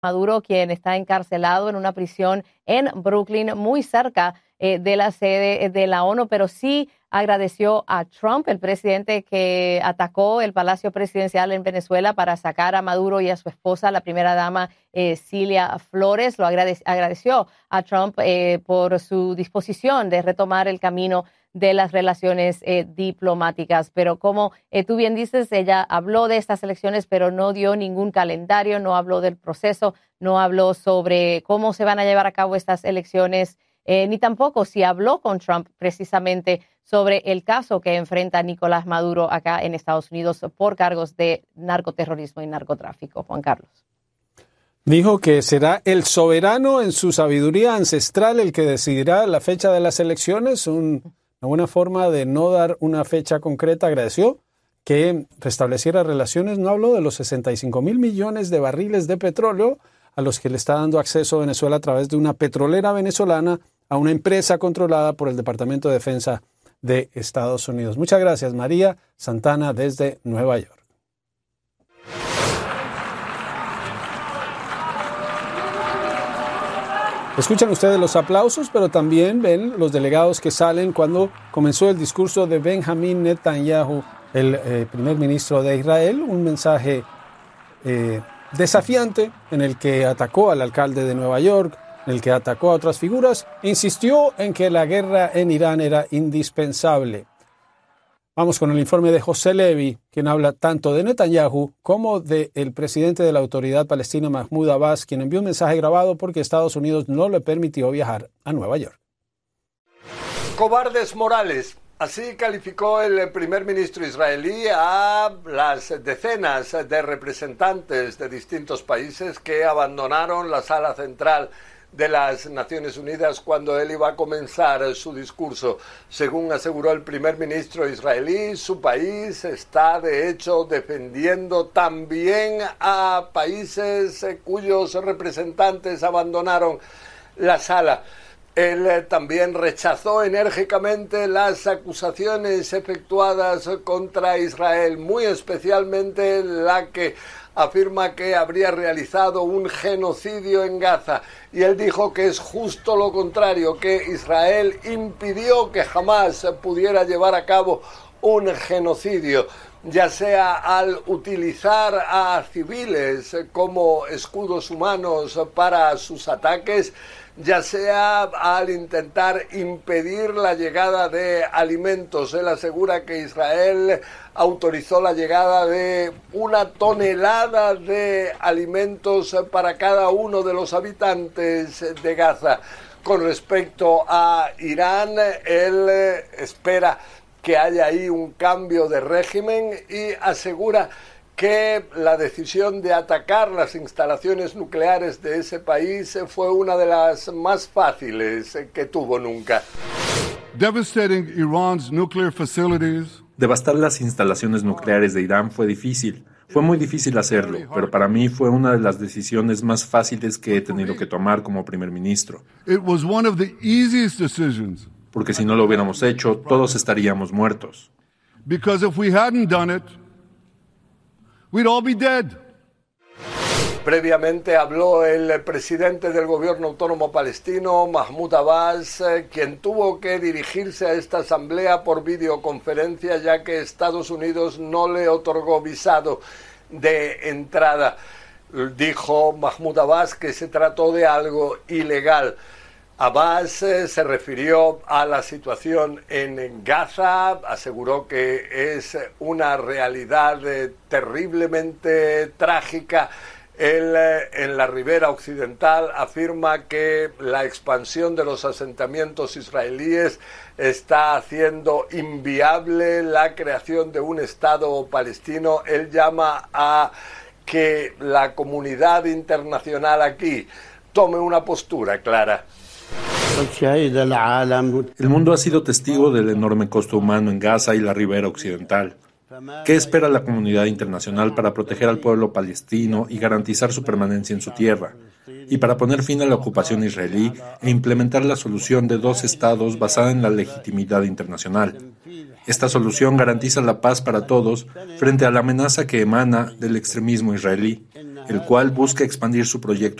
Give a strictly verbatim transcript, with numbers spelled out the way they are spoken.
Maduro, quien está encarcelado en una prisión en Brooklyn, muy cerca eh, de la sede de la ONU, pero sí agradeció a Trump, el presidente que atacó el Palacio Presidencial en Venezuela para sacar a Maduro y a su esposa, la primera dama eh, Cilia Flores. Lo agradec- agradeció a Trump eh, por su disposición de retomar el camino de las relaciones eh, diplomáticas. Pero como eh, tú bien dices, ella habló de estas elecciones, pero no dio ningún calendario, no habló del proceso, no habló sobre cómo se van a llevar a cabo estas elecciones, eh, ni tampoco si habló con Trump precisamente sobre el caso que enfrenta Nicolás Maduro acá en Estados Unidos por cargos de narcoterrorismo y narcotráfico. Juan Carlos. Dijo que será el soberano en su sabiduría ancestral el que decidirá la fecha de las elecciones, un Una buena forma de no dar una fecha concreta. Agradeció que restableciera relaciones. No habló de los sesenta y cinco mil millones de barriles de petróleo a los que le está dando acceso Venezuela a través de una petrolera venezolana a una empresa controlada por el Departamento de Defensa de Estados Unidos. Muchas gracias, María Santana, desde Nueva York. Escuchan ustedes los aplausos, pero también ven los delegados que salen cuando comenzó el discurso de Benjamín Netanyahu, el eh, primer ministro de Israel, un mensaje eh, desafiante en el que atacó al alcalde de Nueva York, en el que atacó a otras figuras, e insistió en que la guerra en Irán era indispensable. Vamos con el informe de José Levi, quien habla tanto de Netanyahu como del presidente de la Autoridad Palestina, Mahmoud Abbas, quien envió un mensaje grabado porque Estados Unidos no le permitió viajar a Nueva York. Cobardes morales. Así calificó el primer ministro israelí a las decenas de representantes de distintos países que abandonaron la sala central de las Naciones Unidas cuando él iba a comenzar su discurso. Según aseguró el primer ministro israelí, su país está de hecho defendiendo también a países cuyos representantes abandonaron la sala. Él también rechazó enérgicamente las acusaciones efectuadas contra Israel, muy especialmente la que afirma que habría realizado un genocidio en Gaza. Y él dijo que es justo lo contrario, que Israel impidió que jamás pudiera llevar a cabo un genocidio, ya sea al utilizar a civiles como escudos humanos para sus ataques, ya sea al intentar impedir la llegada de alimentos. Él asegura que Israel autorizó la llegada de una tonelada de alimentos para cada uno de los habitantes de Gaza. Con respecto a Irán, él espera que haya ahí un cambio de régimen y asegura que la decisión de atacar las instalaciones nucleares de ese país fue una de las más fáciles que tuvo nunca. Devastating Iran's nuclear facilities. Devastar las instalaciones nucleares de Irán fue difícil. Fue muy difícil hacerlo, pero para mí fue una de las decisiones más fáciles que he tenido que tomar como primer ministro. It was one of the easiest decisions. Porque si no lo hubiéramos hecho, todos estaríamos muertos. Because if we hadn't done it, we'd all be dead. Previamente habló el presidente del gobierno autónomo palestino, Mahmoud Abbas, quien tuvo que dirigirse a esta asamblea por videoconferencia, ya que Estados Unidos no le otorgó visado de entrada. Dijo Mahmoud Abbas que se trató de algo ilegal. Abbas eh, se refirió a la situación en Gaza, aseguró que es una realidad eh, terriblemente trágica. Él, eh, en la ribera occidental, afirma que la expansión de los asentamientos israelíes está haciendo inviable la creación de un Estado palestino. Él llama a que la comunidad internacional aquí tome una postura clara. El mundo ha sido testigo del enorme costo humano en Gaza y la ribera occidental. ¿Qué espera la comunidad internacional para proteger al pueblo palestino y garantizar su permanencia en su tierra? Y para poner fin a la ocupación israelí e implementar la solución de dos estados basada en la legitimidad internacional. Esta solución garantiza la paz para todos frente a la amenaza que emana del extremismo israelí. el cual busca expandir su proyecto